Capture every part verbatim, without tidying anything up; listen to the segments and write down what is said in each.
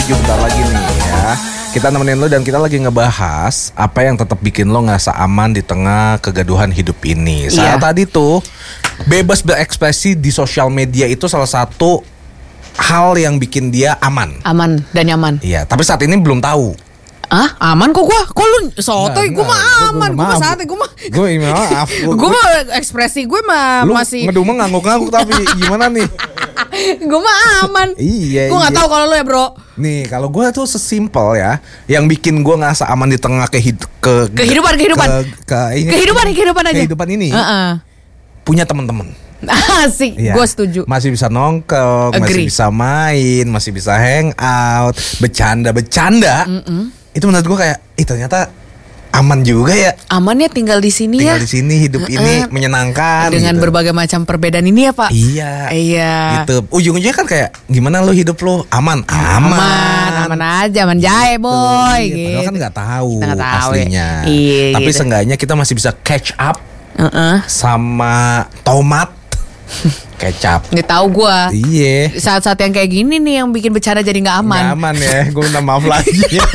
Thank you, bentar lagi nih ya. Kita nemenin lo dan kita lagi ngebahas apa yang tetap bikin lo ngerasa aman di tengah kegaduhan hidup ini. Saat Iya. tadi tuh bebas berekspresi di sosial media itu salah satu hal yang bikin dia aman. Aman dan nyaman. Iya, tapi saat ini belum tahu. Ah, aman kok gua. Kok lu sotoy? Gue mah Enggak, aman. gua Gue mah maaf. santai. Gue mah Gue maaf. Gue mah ekspresi gue mah Lu masih ngedumeng ngangguk-ngangguk tapi gimana nih? gue mah aman. Iya, Gue nggak iya. tahu kalau lu ya, Bro. Nih, kalau gue tuh sesimpel ya, yang bikin gue ngerasa aman di tengah kehid- ke Kehidupan, kehidupan. ke, ke ini, Kehidupan, kehidupan aja. kehidupan ini Heeh. punya teman-teman. Asik, Iya. gue setuju. Masih bisa nongkrong, masih Agree. bisa main, masih bisa hang out, bercanda-bercanda. Itu menurut gue kayak, ih ternyata aman juga ya. Amannya tinggal di sini Tinggal ya. di sini, hidup ini Uh-uh. menyenangkan. Dengan gitu. berbagai macam perbedaan ini ya, Pak. Iya. Iya. Gitu. Ujung-ujungnya kan kayak gimana lo hidup lo aman, aman, Aman, aman aja, aman jahe, boy. Iya, Gitu. padahal kan nggak tahu, Kita nggak tahu ya. aslinya. Iya, Tapi gitu. seenggaknya kita masih bisa catch up Heeh. sama tomat kecap. Nggak tahu gue. Iya. Saat-saat yang kayak gini nih yang bikin bercanda jadi nggak aman. Nggak aman ya. Gue minta maaf lagi.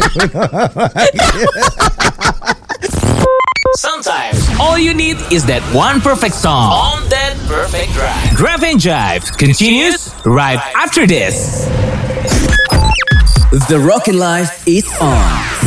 Sometimes all you need is that one perfect song on that perfect drive. Drive and Jive continues right after this. The Rockin' Life is on.